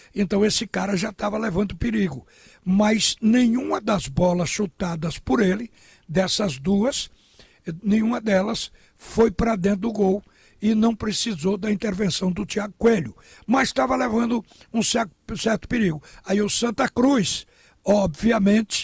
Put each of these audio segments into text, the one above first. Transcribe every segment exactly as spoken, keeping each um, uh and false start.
Então esse cara já estava levando perigo. Mas nenhuma das bolas chutadas por ele, dessas duas, nenhuma delas foi para dentro do gol e não precisou da intervenção do Thiago Coelho. Mas estava levando um certo, certo perigo. Aí o Santa Cruz, obviamente,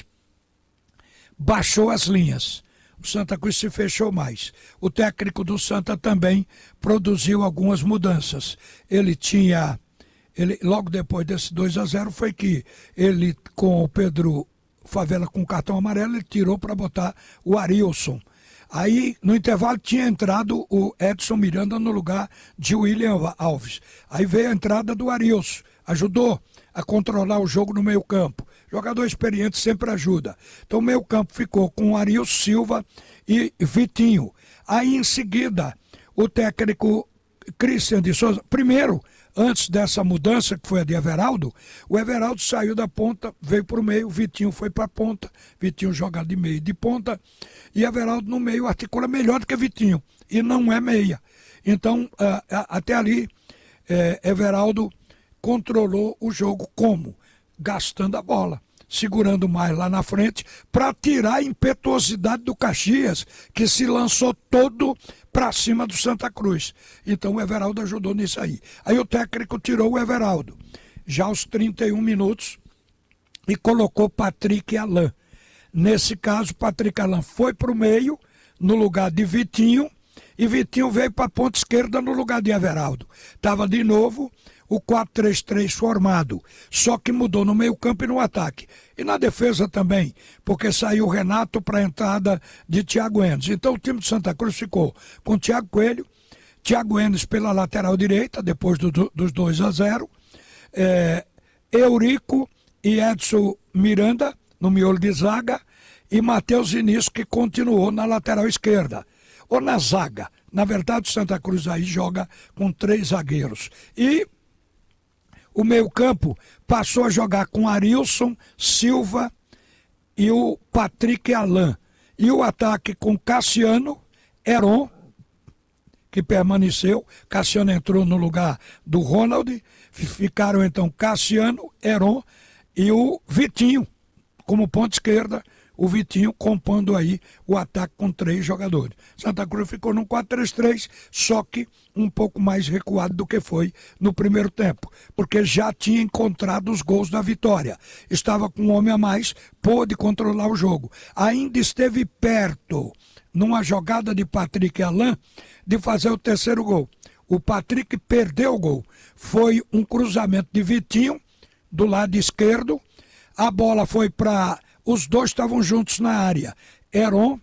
baixou as linhas. O Santa Cruz se fechou mais. O técnico do Santa também produziu algumas mudanças. Ele tinha, ele, logo depois desse dois a zero, foi que ele, com o Pedro Favela com cartão amarelo, ele tirou para botar o Arilson. Aí, no intervalo, tinha entrado o Edson Miranda no lugar de William Alves. Aí veio a entrada do Arilson, ajudou a controlar o jogo no meio campo. Jogador experiente sempre ajuda. Então o meio campo ficou com o Arilson Silva e Vitinho. Aí em seguida, o técnico Christian de Souza, primeiro, antes dessa mudança, que foi a de Everaldo, o Everaldo saiu da ponta, veio para o meio, o Vitinho foi para a ponta, Vitinho joga de meio e de ponta, e Everaldo no meio articula melhor do que Vitinho, e não é meia. Então, até ali, Everaldo controlou o jogo como? Gastando a bola, segurando mais lá na frente, para tirar a impetuosidade do Caxias, que se lançou todo para cima do Santa Cruz. Então o Everaldo ajudou nisso aí. Aí o técnico tirou o Everaldo, já aos trinta e um minutos, e colocou Patrick Alain. Nesse caso, Patrick Alain foi para o meio, no lugar de Vitinho, e Vitinho veio para a ponta esquerda no lugar de Everaldo. Estava de novo o quatro três três formado, só que mudou no meio campo e no ataque. E na defesa também, porque saiu o Renato para a entrada de Thiago Enes. Então o time de Santa Cruz ficou com Thiago Coelho, Thiago Enes pela lateral direita, depois do, do, dos dois a zero, é, Eurico e Edson Miranda no miolo de zaga, e Matheus Vinícius, que continuou na lateral esquerda, ou na zaga. Na verdade, o Santa Cruz aí joga com três zagueiros. E o meio-campo passou a jogar com Arilson, Silva e o Patrick Alain. E o ataque com Cassiano, Heron, que permaneceu. Cassiano entrou no lugar do Ronald. Ficaram então Cassiano, Heron e o Vitinho como ponta esquerda. O Vitinho compondo aí o ataque com três jogadores. Santa Cruz ficou no quatro três três, só que um pouco mais recuado do que foi no primeiro tempo, porque já tinha encontrado os gols da vitória. Estava com um homem a mais, pôde controlar o jogo. Ainda esteve perto, numa jogada de Patrick Alain, de fazer o terceiro gol. O Patrick perdeu o gol. Foi um cruzamento de Vitinho, do lado esquerdo. A bola foi para... Os dois estavam juntos na área, Heron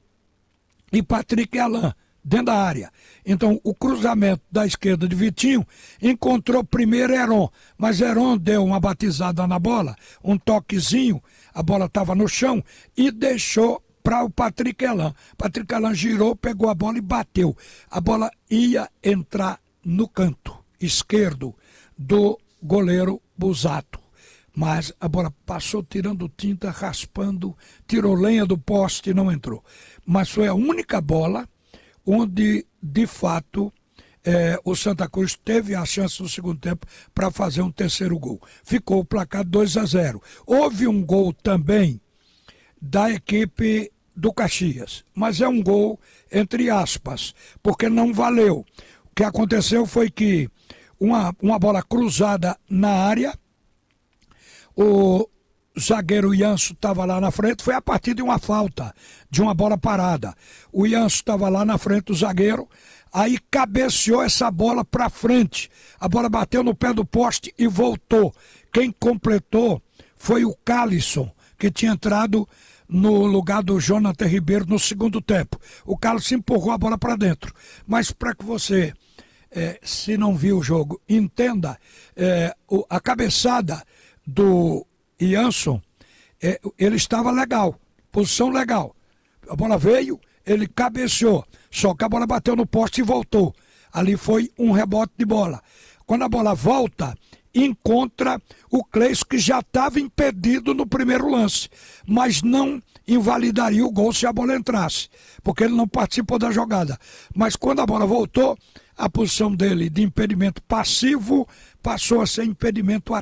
e Patrick Alain, dentro da área. Então, o cruzamento da esquerda de Vitinho encontrou primeiro Heron, mas Heron deu uma batizada na bola, um toquezinho, a bola estava no chão e deixou para o Patrick Alain. Patrick Alain girou, pegou a bola e bateu. A bola ia entrar no canto esquerdo do goleiro Busato. Mas a bola passou tirando tinta, raspando, tirou lenha do poste e não entrou. Mas foi a única bola onde, de fato, é, o Santa Cruz teve a chance no segundo tempo para fazer um terceiro gol. Ficou o placar dois a zero. Houve um gol também da equipe do Caxias, mas é um gol entre aspas, porque não valeu. O que aconteceu foi que uma, uma bola cruzada na área, o zagueiro Ianso estava lá na frente, foi a partir de uma falta, de uma bola parada. O Ianso estava lá na frente do zagueiro, aí cabeceou essa bola para frente. A bola bateu no pé do poste e voltou. Quem completou foi o Calisson, que tinha entrado no lugar do Jonathan Ribeiro no segundo tempo. O Calisson empurrou a bola para dentro. Mas para que você, é, se não viu o jogo, entenda, é, a cabeçada do Ianson, é, ele estava legal, posição legal. A bola veio, ele cabeceou, só que a bola bateu no poste e voltou. Ali foi um rebote de bola. Quando a bola volta, encontra o Cleison, que já estava impedido no primeiro lance, mas não invalidaria o gol se a bola entrasse, porque ele não participou da jogada. Mas quando a bola voltou, a posição dele de impedimento passivo passou a ser impedimento ativo.